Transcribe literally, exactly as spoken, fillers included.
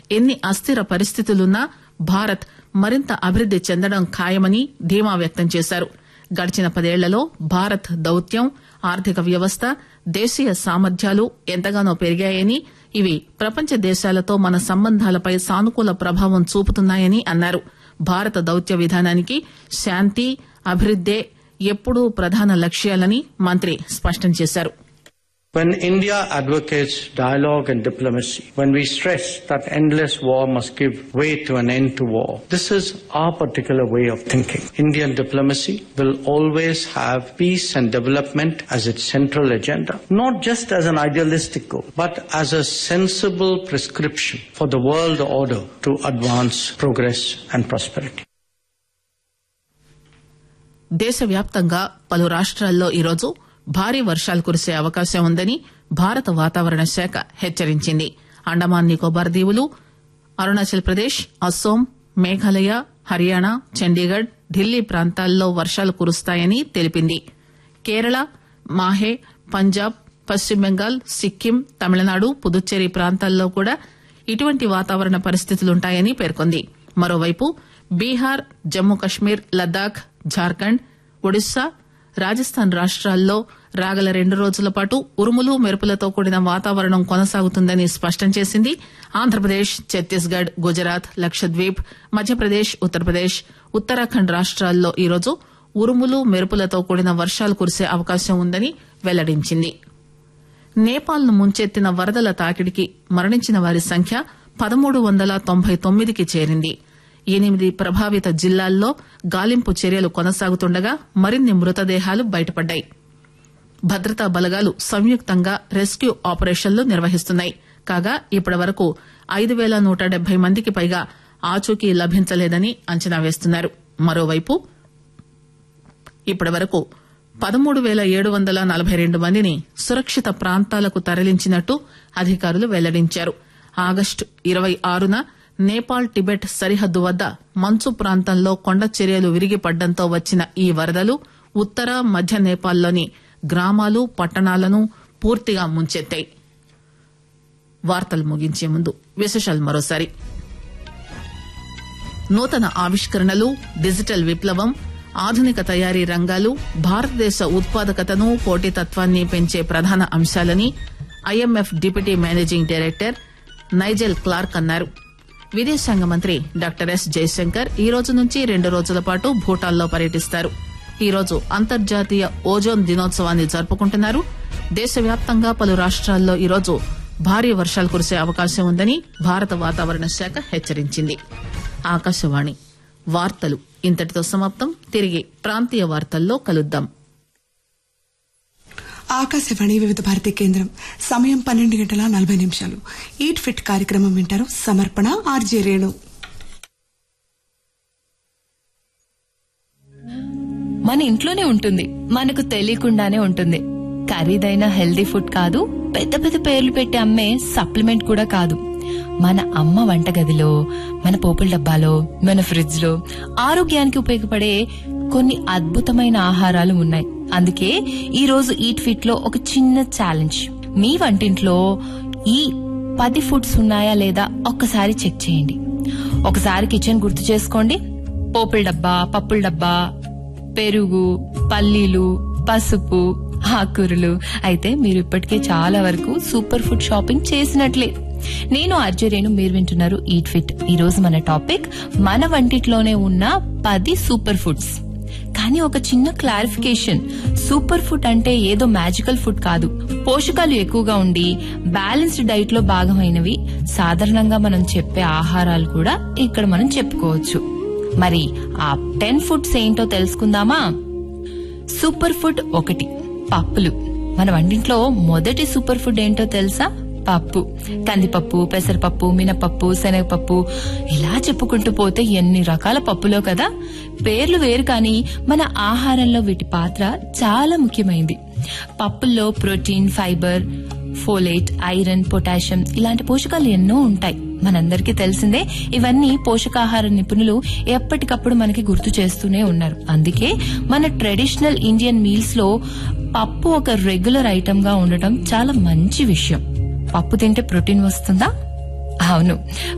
ఎన్ని అస్థిర పరిస్థితులున్నా భారత్ మరింత అభివృద్ది చెందడం ఖాయమని ధీమా వ్యక్తం చేశారు. గడిచిన పదేళ్లలో భారత్ దౌత్యం, ఆర్థిక వ్యవస్థ, దేశీయ సామర్థ్యాలు ఎంతగానో పెరిగాయని, ఇవి ప్రపంచ దేశాలతో మన సంబంధాలపై సానుకూల ప్రభావం చూపుతున్నాయని అన్నారు. భారత దౌత్య విధానానికి శాంతి, అభివృద్దే ఎప్పుడూ ప్రధాన లక్ష్యాలని మంత్రి స్పష్టం చేశారు. When India advocates dialogue and diplomacy, when we stress that endless war must give way to an end to war, this is our particular way of thinking. Indian diplomacy will always have peace and development as its central agenda, not just as an idealistic goal, but as a sensible prescription for the world order to advance progress and prosperity. దేశవ్యాప్తంగా పలు రాష్ట్రాల్లో ఈరోజు భారీ వర్షాలు కురిసే అవకాశం ఉందని భారత వాతావరణ శాఖ హెచ్చరించింది. అండమాన్ నికోబార్ దీవులు, అరుణాచల్ ప్రదేశ్, అస్సోం, మేఘాలయ, హర్యానా, చండీగఢ్, ఢిల్లీ ప్రాంతాల్లో వర్షాలు కురుస్తాయని తెలిపింది. కేరళ, మాహే, పంజాబ్, పశ్చిమ బెంగాల్, సిక్కిం, తమిళనాడు, పుదుచ్చేరి ప్రాంతాల్లో కూడా ఇటువంటి వాతావరణ పరిస్థితులుంటాయని పేర్కొంది. మరోవైపు బీహార్, జమ్మూ కశ్మీర్, లద్దాఖ్, జార్ఖండ్, ఒడిశా, రాజస్థాన్ రాష్ట్రాల్లో రాగల రెండు రోజుల పాటు ఉరుములు, మెరుపులతో కూడిన వాతావరణం కొనసాగుతుందని స్పష్టం చేసింది. ఆంధ్రప్రదేశ్, ఛత్తీస్గఢ్, గుజరాత్, లక్షద్వీప్, మధ్యప్రదేశ్, ఉత్తరప్రదేశ్, ఉత్తరాఖండ్ రాష్ట్రాల్లో ఈరోజు ఉరుములు, మెరుపులతో కూడిన వర్షాలు కురిసే అవకాశం ఉందని వెల్లడించింది. నేపాల్ను ముంచెత్తిన వరదల తాకిడికి మరణించిన వారి సంఖ్య పదమూడు వందల తొంభై తొమ్మిదికి చేరింది. ఎనిమిది ప్రభావిత జిల్లాల్లో గాలింపు చర్యలు కొనసాగుతుండగా మరిన్ని మృతదేహాలు బయటపడ్డాయి. భద్రతా బలగాలు సంయుక్తంగా రెస్క్యూ ఆపరేషన్లు నిర్వహిస్తున్నాయి. కాగా ఇప్పటి వరకు ఐదు పేల నూట డెబ్బై మందికి పైగా ఆచూకీ లభించలేదని అంచనా వేస్తున్నారు. మరోవైపు ఇప్పటి వరకు పదమూడు పేల ఏడు వందల నలభై రెండు మందిని సురక్షిత ప్రాంతాలకు తరలించినట్టు అధికారులు వెల్లడించారు. ఆగస్టు ఇరవై ఆరున నేపాల్ టిబెట్ సరిహద్దు వద్ద మంచు ప్రాంతంలో కొండ చర్యలు విరిగిపడ్డంతో వచ్చిన ఈ వరదలు ఉత్తర మధ్య నేపాల్లోని గ్రామాలు, పట్టణాలను పూర్తిగా ముంచెత్తాయి. వార్తలు ముగించే ముందు విశేషాలు మరోసారి. నూతన ఆవిష్కరణలు, డిజిటల్ విప్లవం, ఆధునిక తయారీ రంగాలు భారతదేశ ఉత్పాదకతను, పోటీతత్వాన్ని పెంచే ప్రధాన అంశాలని IMF deputy managing director Nigel Clark అన్నారు. విదేశాంగ మంత్రి డాక్టర్ ఎస్ జయశంకర్ ఈ రోజు నుంచి రెండు రోజుల పాటు భూటాన్లో పర్యటిస్తారు. ఈ రోజు అంతర్జాతీయ ఓజోన్ దినోత్సవాన్ని జరుపుకుంటున్నారు. దేశవ్యాప్తంగా పలు రాష్ట్రాల్లో ఈరోజు భారీ వర్షాలు కురిసే అవకాశం ఉందని భారత వాతావరణ శాఖ హెచ్చరించింది. ఆకాశవాణి వార్తలు ఇంతటితో సమాప్తం. తిరిగి ప్రాంతీయ వార్తల్లో కలుద్దాం. ఆకాశవాణి వివిధ భారతి కేంద్రం. సమయం పన్నెండు గంటల నలభై నిమిషాలు. ఈట్ ఫిట్ కార్యక్రమం వింటారు. సమర్పణ ఆర్జే రేణు. మన ఇంట్లోనే ఉంటుంది, మనకు తెలియకుండానే ఉంటుంది. ఖరీదైన హెల్దీ ఫుడ్ కాదు, పెద్ద పెద్ద పేర్లు పెట్టి అమ్మే సప్లిమెంట్ కూడా కాదు. మన అమ్మ వంటగదిలో, మన పోపుల డబ్బాలో, మన ఫ్రిడ్జ్ లో ఆరోగ్యానికి ఉపయోగపడే కొన్ని అద్భుతమైన ఆహారాలు ఉన్నాయి. అందుకే ఈ రోజు ఈట్ ఫిట్ లో ఒక చిన్న ఛాలెంజ్. మీ వంటింట్లో ఈ పది ఫుడ్స్ ఉన్నాయా లేదా ఒక్కసారి చెక్ చేయండి. ఒకసారి కిచెన్ గుర్తు చేసుకోండి. పోపుల డబ్బా, పప్పుల డబ్బా, పెరుగు, పల్లీలు, పసుపు, ఆకుకూరలు. అయితే మీరు ఇప్పటికే చాలా వరకు సూపర్ ఫుడ్ షాపింగ్ చేసినట్లే. నేను ఆర్జేరేను, మీరు వింటున్నారు ఈట్ ఫిట్. ఈ రోజు మన టాపిక్ మన వంటిట్లోనే ఉన్న పది సూపర్ ఫుడ్స్. కానీ ఒక చిన్న క్లారిఫికేషన్, సూపర్ ఫుడ్ అంటే ఏదో మ్యాజికల్ ఫుడ్ కాదు. పోషకాలు ఎక్కువగా ఉండి బ్యాలెన్స్డ్ డైట్ లో భాగమైనవి. సాధారణంగా మనం చెప్పే ఆహారాలు కూడా ఇక్కడ మనం చెప్పుకోవచ్చు. మరి ఆ టెన్ ఫుడ్స్ ఏంటో తెలుసుకుందామా? సూపర్ ఫుడ్ ఒకటి, పప్పులు. మన వంటింట్లో మొదటి సూపర్ ఫుడ్ ఏంటో తెలుసా? పప్పు. కందిపప్పు, పెసరపప్పు, మినపప్పు, శనగపప్పు, ఇలా చెప్పుకుంటూ పోతే ఎన్ని రకాల పప్పులో కదా. పేర్లు వేరు కానీ మన ఆహారంలో వీటి పాత్ర చాలా ముఖ్యమైంది. పప్పుల్లో protein, fibre, folate, iron, potassium ఇలాంటి పోషకాలు ఎన్నో ఉంటాయి. మనందరికీ తెలిసిందే. ఇవన్నీ పోషకాహార నిపుణులు ఎప్పటికప్పుడు మనకి గుర్తు చేస్తూనే ఉన్నారు. అందుకే మన ట్రెడిషనల్ ఇండియన్ మీల్స్ లో పప్పు ఒక రెగ్యులర్ ఐటమ్ గా ఉండటం చాలా మంచి విషయం. పప్పు తింటే ప్రోటీన్ వస్తుందా? అవును.